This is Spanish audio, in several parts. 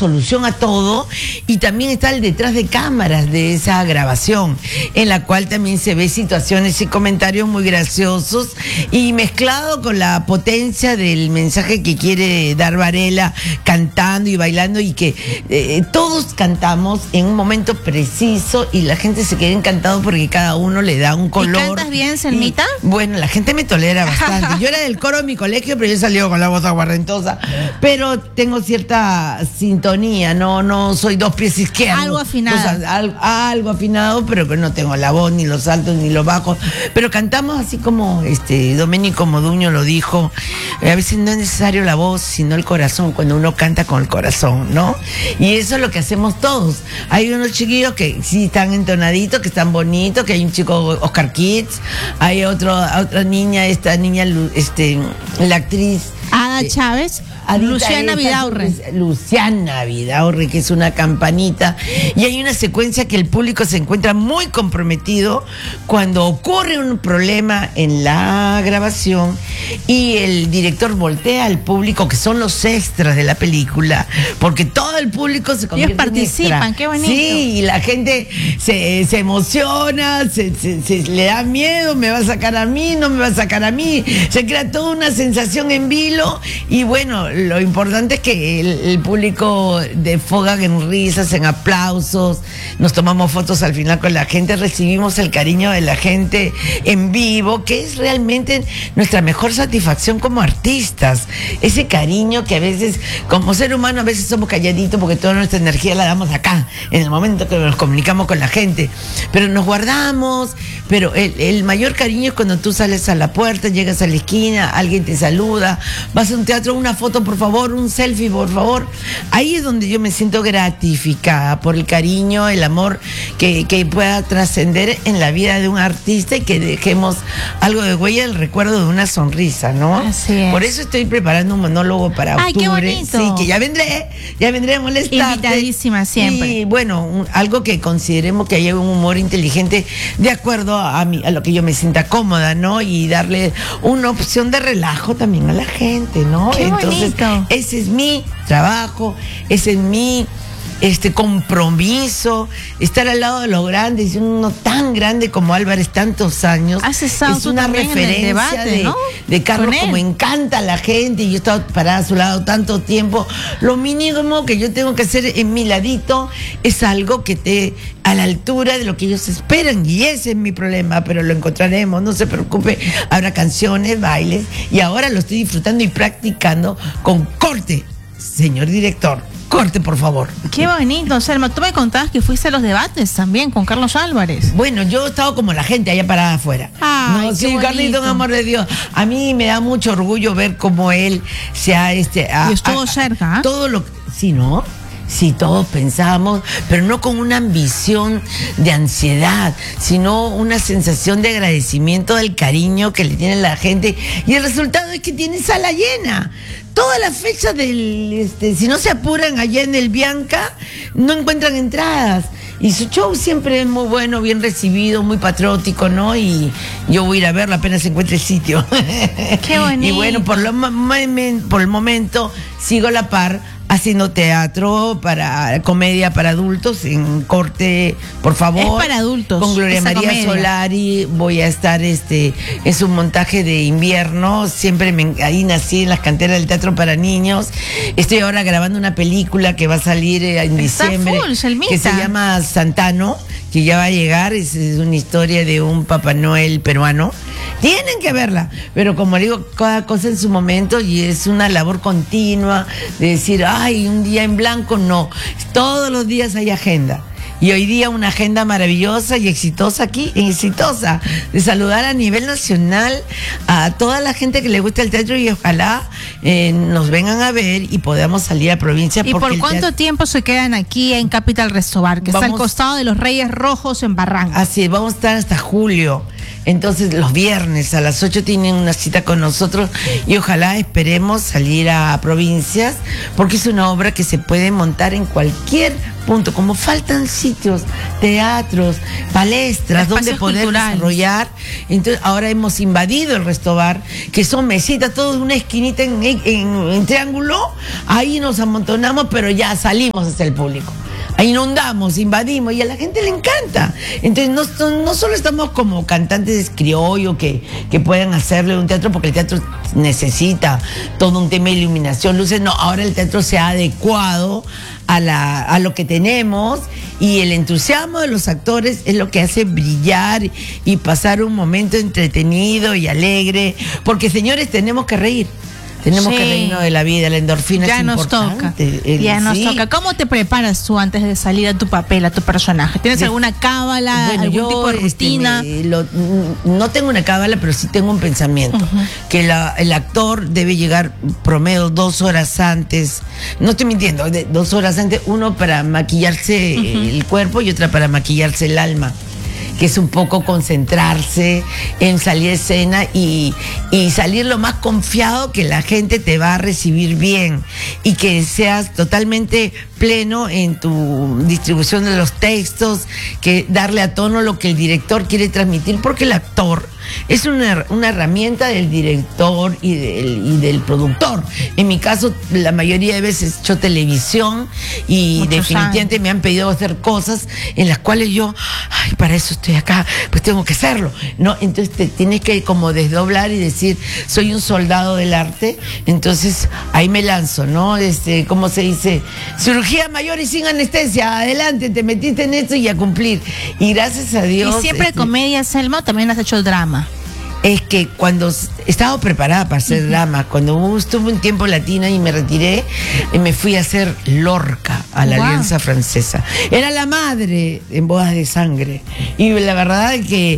solución a todo, y también está el detrás de cámaras de esa grabación, en la cual también se ve situaciones y comentarios muy graciosos, y mezclado con la potencia del mensaje que quiere dar Varela, cantando y bailando, y que todos cantamos en un momento preciso, y la gente se queda encantado porque cada uno le da un color. ¿Y cantas bien, Selmita? Bueno, la gente me tolera bastante. Yo era del coro de mi colegio, pero yo he salido con la voz aguardentosa. Pero tengo cierta sintonía, no soy dos pies izquierdos. Algo afinado. O sea, algo afinado, pero que no tengo la voz, ni los altos, ni los bajos. Pero cantamos así como Domenico Moduño lo dijo. A veces no es necesario la voz, sino el corazón, cuando uno canta con el corazón, ¿no? Y eso es lo que hacemos todos. Hay unos chiquillos que sí están entonaditos, que están bonitos, que hay un chico, Oscar Kids, hay otra niña, la actriz Ada Chávez, Luciana Vidaurre. Luciana Vidaurre, que es una campanita. Y hay una secuencia que el público se encuentra muy comprometido cuando ocurre un problema en la grabación y el director voltea al público, que son los extras de la película, porque todo el público se convierte Ellos participan, en extra. Qué bonito. Sí, y la gente se emociona, le da miedo, me va a sacar a mí, no me va a sacar a mí. Se crea toda una sensación en vilo. Y bueno, lo importante es que el público desfoga en risas, en aplausos, nos tomamos fotos al final con la gente, recibimos el cariño de la gente en vivo, que es realmente nuestra mejor satisfacción como artistas. Ese cariño que a veces, como ser humano, a veces somos calladitos porque toda nuestra energía la damos acá, en el momento que nos comunicamos con la gente. Pero nos guardamos, pero el mayor cariño es cuando tú sales a la puerta, llegas a la esquina, alguien te saluda, vas a un teatro, una foto por favor, un selfie por favor. Ahí es donde yo me siento gratificada por el cariño, el amor que pueda trascender en la vida de un artista, y que dejemos algo de huella, el recuerdo de una sonrisa, ¿no? Así es. Por eso estoy preparando un monólogo para ¡Ay, octubre. qué bonito! Sí, que ya vendré a molestarte. Invitadísima siempre. Y bueno, algo que consideremos que haya un humor inteligente de acuerdo a lo que yo me sienta cómoda, ¿no? Y darle una opción de relajo también a la gente, ¿no? Qué Entonces, bonito. ese es mi trabajo, ese es mi compromiso, estar al lado de los grandes, uno tan grande como Álvarez, tantos años. Has estado es una referencia debate, ¿no? de Carlos, como él. encanta a la gente, y yo he estado parada a su lado tanto tiempo. Lo mínimo que yo tengo que hacer en mi ladito es algo que esté a la altura de lo que ellos esperan, y ese es mi problema, pero lo encontraremos, no se preocupe. Habrá canciones, bailes, y ahora lo estoy disfrutando y practicando con corte, señor director. Corte, por favor. Qué bonito, Selma. Tú me contabas que fuiste a los debates también con Carlos Álvarez. Bueno, yo he estado como la gente allá parada afuera. Ay, no, qué sí, bonito. Carlito, un amor de Dios. A mí me da mucho orgullo ver cómo él se ha... Y estuvo cerca, ¿eh? Todo lo... Sí, ¿no? Sí, todos pensábamos, pero no con una ambición de ansiedad, sino una sensación de agradecimiento del cariño que le tiene la gente. Y el resultado es que tiene sala llena. Todas las fechas si no se apuran allá en el Bianca, no encuentran entradas. Y su show siempre es muy bueno, bien recibido, muy patriótico, ¿no? Y yo voy a ir a verlo apenas encuentre el sitio. Qué bonito. Y bueno, por el momento sigo a la par haciendo teatro comedia para adultos en corte, por favor. Es para adultos. Con Gloria María comedia. Solari voy a estar, es un montaje de invierno. Siempre ahí nací en las canteras del teatro para niños. Estoy ahora grabando una película que va a salir en diciembre, full, Selmita. que se llama Santano, que ya va a llegar. Es una historia de un Papá Noel peruano. Tienen que verla, pero como digo, cada cosa en su momento, y es una labor continua de decir, ay, un día en blanco, no. Todos los días hay agenda. Y hoy día una agenda maravillosa y exitosa de saludar a nivel nacional a toda la gente que le gusta el teatro, y ojalá nos vengan a ver y podamos salir a provincia. ¿Y por cuánto tiempo se quedan aquí en Capital Restobar, que está al costado de los Reyes Rojos en Barranca? Así, vamos a estar hasta julio. Entonces los viernes a las 8 tienen una cita con nosotros, y ojalá esperemos salir a provincias, porque es una obra que se puede montar en cualquier punto. Como faltan sitios, teatros, palestras, donde poder desarrollar, entonces ahora hemos invadido el Restobar, que son mesitas, todo en una esquinita en triángulo, ahí nos amontonamos, pero ya salimos hacia el público. Inundamos, invadimos y a la gente le encanta. Entonces no solo estamos como cantantes criollo que puedan hacerle un teatro, porque el teatro necesita todo un tema de iluminación, luces, no, ahora el teatro se ha adecuado a lo que tenemos, y el entusiasmo de los actores es lo que hace brillar y pasar un momento entretenido y alegre, porque señores, tenemos que reír. Tenemos que reírnos de la vida, la endorfina ya es importante. Ya nos toca. ¿Cómo te preparas tú antes de salir a tu papel, a tu personaje? ¿Tienes alguna cábala, algún tipo de rutina? No tengo una cábala, pero sí tengo un pensamiento. Que el actor debe llegar promedio 2 horas antes. No estoy mintiendo, 2 horas antes, uno para maquillarse el cuerpo y otra para maquillarse el alma, que es un poco concentrarse en salir a escena y salir lo más confiado, que la gente te va a recibir bien y que seas totalmente pleno en tu distribución de los textos, que darle a tono lo que el director quiere transmitir, porque el actor es una herramienta del director y del productor. En mi caso, la mayoría de veces he hecho televisión y definitivamente me han pedido hacer cosas en las cuales yo, para eso estoy acá, pues tengo que hacerlo, ¿no? Entonces te tienes que como desdoblar y decir, soy un soldado del arte, entonces ahí me lanzo, ¿no? ¿Cómo se dice? Cirugía mayor y sin anestesia, adelante, te metiste en esto y a cumplir. Y gracias a Dios. ¿Y siempre comedia, Selma, o también has hecho drama? Es que cuando estaba preparada para hacer drama, cuando estuve un tiempo latina y me retiré, me fui a hacer Lorca a la Alianza Francesa. Era la madre en Bodas de Sangre. Y la verdad que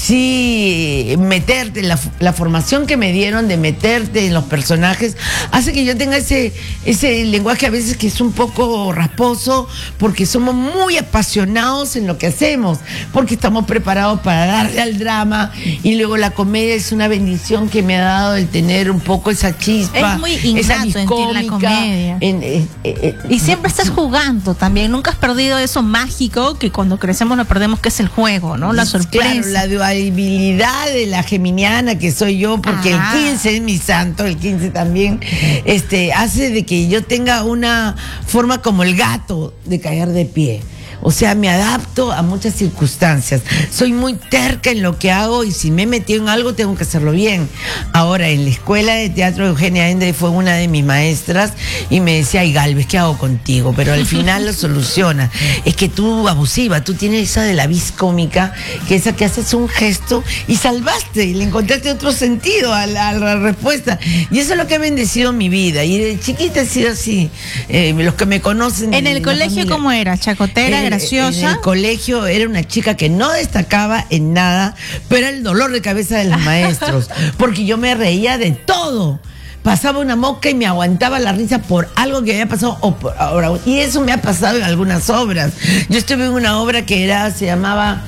sí, meterte, la formación que me dieron de meterte en los personajes, hace que yo tenga ese lenguaje a veces que es un poco rasposo, porque somos muy apasionados en lo que hacemos, porque estamos preparados para darle al drama, y luego la comedia es una bendición que me ha dado el tener un poco esa chispa, es muy innato en ti la comedia. Y siempre estás jugando también, nunca has perdido eso mágico que cuando crecemos no perdemos, que es el juego, ¿no? La sorpresa. Claro, la dualidad de la geminiana que soy yo, porque el 15 es mi santo, el 15 también, hace de que yo tenga una forma como el gato de caer de pie. O sea, me adapto a muchas circunstancias. Soy muy terca en lo que hago, y si me he metido en algo tengo que hacerlo bien. Ahora, en la escuela de teatro, Eugenia Ende fue una de mis maestras y me decía, ay, Galvez, ¿qué hago contigo? Pero al final lo soluciona. Es que tú, abusiva, tú tienes esa de la vis cómica, que esa que haces un gesto y salvaste y le encontraste otro sentido a la respuesta. Y eso es lo que ha bendecido mi vida. Y de chiquita he sido así. Los que me conocen. ¿En el colegio cómo era? ¿Chacotera? Graciosa. En el colegio era una chica que no destacaba en nada, pero era el dolor de cabeza de los maestros, porque yo me reía de todo. Pasaba una mosca y me aguantaba la risa por algo que había pasado, y eso me ha pasado en algunas obras. Yo estuve en una obra que se llamaba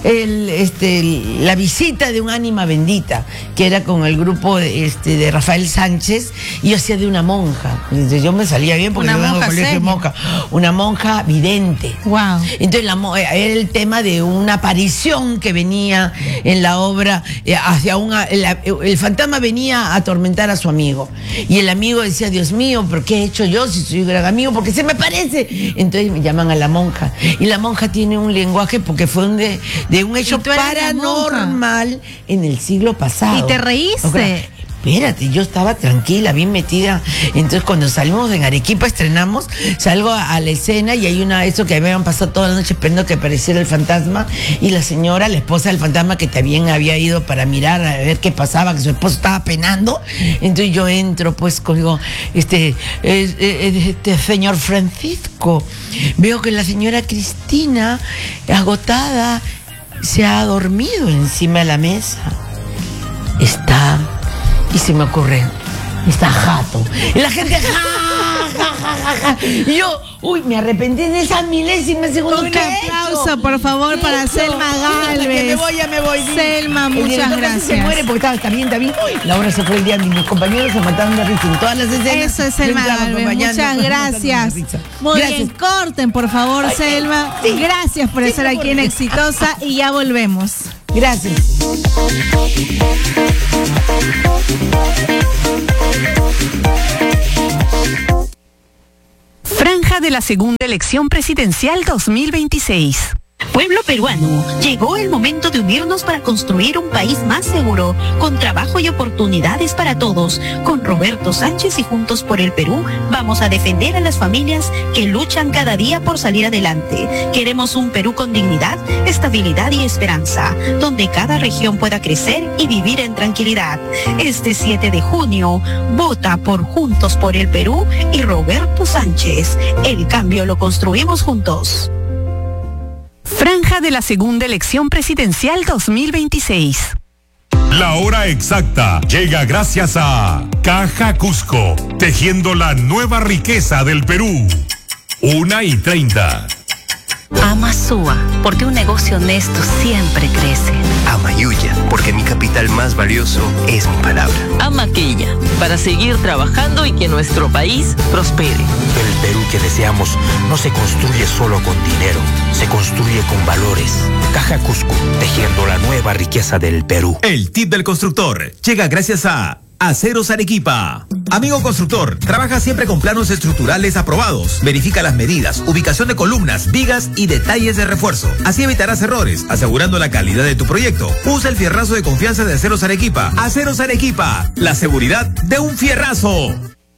La visita de un ánima bendita, que era con el grupo de Rafael Sánchez, y yo hacía de una monja. Entonces yo me salía bien porque yo vengo del colegio de monja. Una monja vidente. Wow. Entonces era el tema de una aparición que venía en la obra el fantasma venía a atormentar a su amigo. Y el amigo decía, Dios mío, ¿pero qué he hecho yo si soy un gran amigo? Porque se me parece. Entonces me llaman a la monja. Y la monja tiene un lenguaje, porque fue de un hecho paranormal en el siglo pasado. ¿Y te reíste? Okay. Espérate, yo estaba tranquila, bien metida. Entonces cuando salimos en Arequipa, estrenamos, salgo a la escena y hay eso que me habían pasado toda la noche esperando que apareciera el fantasma, y la señora, la esposa del fantasma, que también había ido para mirar a ver qué pasaba, que su esposo estaba penando. Entonces yo entro, pues digo, señor Francisco, veo que la señora Cristina, agotada, se ha dormido encima de la mesa. Y se me ocurre, está jato. Y la gente, ja, Y yo, me arrepentí de esa milésima segundo. Un aplauso, por favor, para Selma Galvez. Ya me voy. Selma, muchas gracias. Se muere porque está bien. La hora se fue el día, mis compañeros se mataron de risa en todas las escenas. Eso es Selma Galvez, muchas gracias. Muy bien, corten, por favor, Selma. Sí. Gracias por estar aquí en Exitosa y ya volvemos. Gracias. Franja de la segunda elección presidencial 2026. Pueblo peruano, llegó el momento de unirnos para construir un país más seguro, con trabajo y oportunidades para todos. Con Roberto Sánchez y Juntos por el Perú, vamos a defender a las familias que luchan cada día por salir adelante. Queremos un Perú con dignidad, estabilidad y esperanza, donde cada región pueda crecer y vivir en tranquilidad. Este 7 de junio, vota por Juntos por el Perú y Roberto Sánchez. El cambio lo construimos juntos. Franja de la segunda elección presidencial 2026. La hora exacta llega gracias a Caja Cusco, tejiendo la nueva riqueza del Perú. 1:30. Ama Sua, porque un negocio honesto siempre crece. Ama Yuya, porque mi capital más valioso es mi palabra. Ama Quilla, para seguir trabajando y que nuestro país prospere. El Perú que deseamos no se construye solo con dinero, se construye con valores. Caja Cusco, tejiendo la nueva riqueza del Perú. El tip del constructor llega gracias a Aceros Arequipa. Amigo constructor, trabaja siempre con planos estructurales aprobados. Verifica las medidas, ubicación de columnas, vigas y detalles de refuerzo. Así evitarás errores, asegurando la calidad de tu proyecto. Usa el fierrazo de confianza de Aceros Arequipa. Aceros Arequipa, la seguridad de un fierrazo.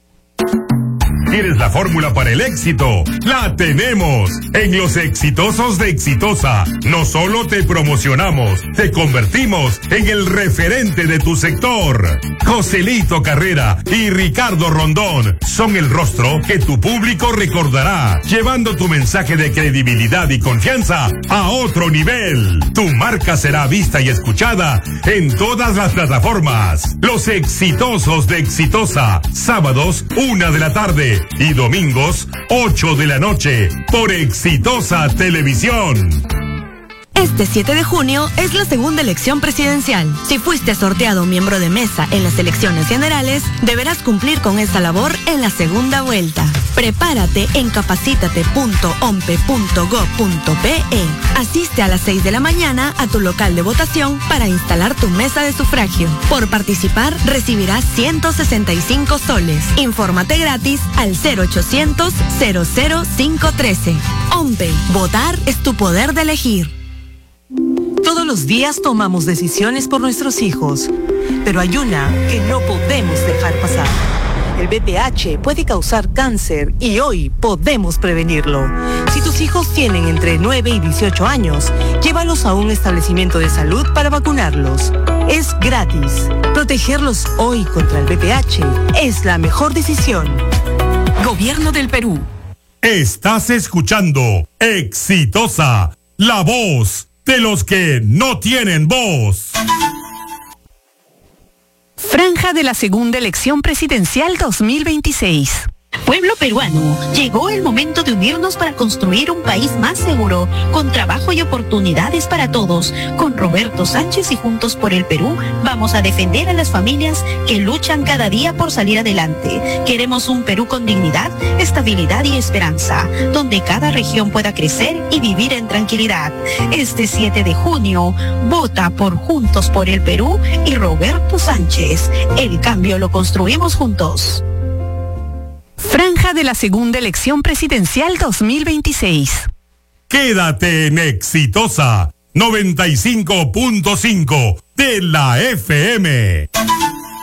¿Quieres la fórmula para el éxito? ¡La tenemos! En Los Exitosos de Exitosa, no solo te promocionamos, te convertimos en el referente de tu sector. Joselito Carrera y Ricardo Rondón son el rostro que tu público recordará, llevando tu mensaje de credibilidad y confianza a otro nivel. Tu marca será vista y escuchada en todas las plataformas. Los Exitosos de Exitosa, sábados 1 de la tarde. Y domingos, 8 de la noche, por Exitosa Televisión. Este 7 de junio es la segunda elección presidencial. Si fuiste sorteado miembro de mesa en las elecciones generales, deberás cumplir con esta labor en la segunda vuelta. Prepárate en capacitate.ompe.go.pe. Asiste a las 6 de la mañana a tu local de votación para instalar tu mesa de sufragio. Por participar, recibirás 165 soles. Infórmate gratis al 0800 00513. OMPE, votar es tu poder de elegir. Todos los días tomamos decisiones por nuestros hijos, pero hay una que no podemos dejar pasar. El VPH puede causar cáncer y hoy podemos prevenirlo. Si tus hijos tienen entre 9 y 18 años, llévalos a un establecimiento de salud para vacunarlos. Es gratis. Protegerlos hoy contra el VPH es la mejor decisión. Gobierno del Perú. Estás escuchando Exitosa, la voz de los que no tienen voz. Franja de la segunda elección presidencial 2026. Pueblo peruano, llegó el momento de unirnos para construir un país más seguro, con trabajo y oportunidades para todos. Con Roberto Sánchez y Juntos por el Perú, vamos a defender a las familias que luchan cada día por salir adelante. Queremos un Perú con dignidad, estabilidad y esperanza, donde cada región pueda crecer y vivir en tranquilidad. Este 7 de junio, vota por Juntos por el Perú y Roberto Sánchez. El cambio lo construimos juntos. Franja de la segunda elección presidencial 2026. Quédate en Exitosa 95.5 de la FM.